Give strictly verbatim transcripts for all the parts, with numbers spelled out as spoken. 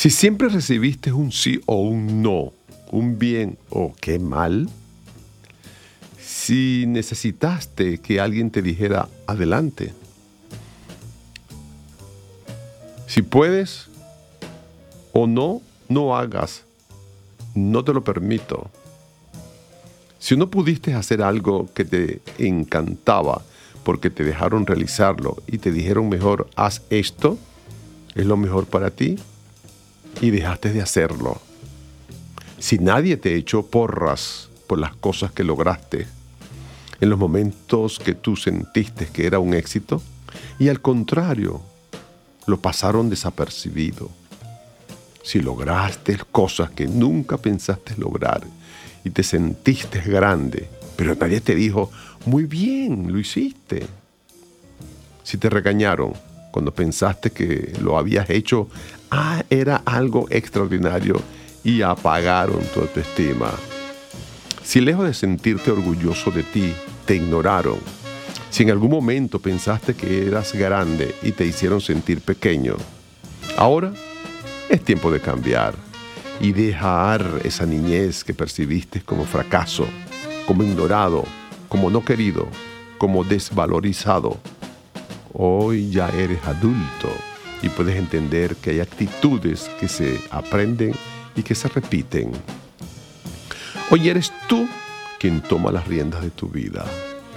Si siempre recibiste un sí o un no, un bien o qué mal, si necesitaste que alguien te dijera adelante, si puedes o no, no hagas, no te lo permito. Si no pudiste hacer algo que te encantaba porque te dejaron realizarlo y te dijeron mejor haz esto, es lo mejor para ti, y dejaste de hacerlo. Si nadie te echó porras por las cosas que lograste en los momentos que tú sentiste que era un éxito, y al contrario, lo pasaron desapercibido. Si lograste cosas que nunca pensaste lograr y te sentiste grande, pero nadie te dijo, muy bien, lo hiciste. Si te regañaron cuando pensaste que lo habías hecho, ah, era algo extraordinario y apagaron tu autoestima. Si lejos de sentirte orgulloso de ti, te ignoraron. Si en algún momento pensaste que eras grande y te hicieron sentir pequeño, ahora es tiempo de cambiar y dejar esa niñez que percibiste como fracaso, como ignorado, como no querido, como desvalorizado. Hoy ya eres adulto y puedes entender que hay actitudes que se aprenden y que se repiten. Hoy eres tú quien toma las riendas de tu vida.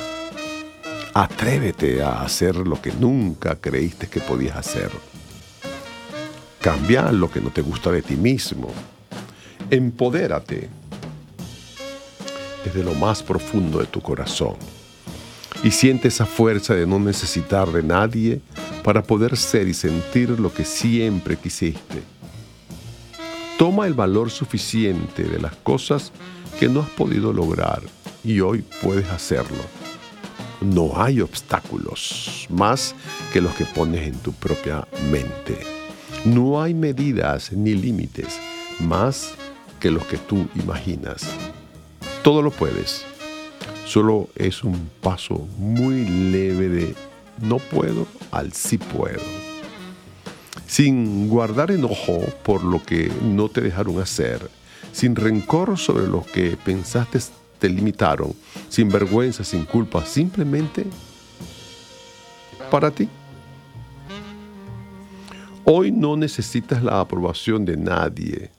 Atrévete a hacer lo que nunca creíste que podías hacer. Cambia lo que no te gusta de ti mismo. Empodérate desde lo más profundo de tu corazón y siente esa fuerza de no necesitar de nadie para poder ser y sentir lo que siempre quisiste. Toma el valor suficiente de las cosas que no has podido lograr y hoy puedes hacerlo. No hay obstáculos más que los que pones en tu propia mente. No hay medidas ni límites más que los que tú imaginas. Todo lo puedes. Solo es un paso muy leve de no puedo al sí puedo. Sin guardar enojo por lo que no te dejaron hacer, sin rencor sobre lo que pensaste te limitaron, sin vergüenza, sin culpa, simplemente para ti. Hoy no necesitas la aprobación de nadie.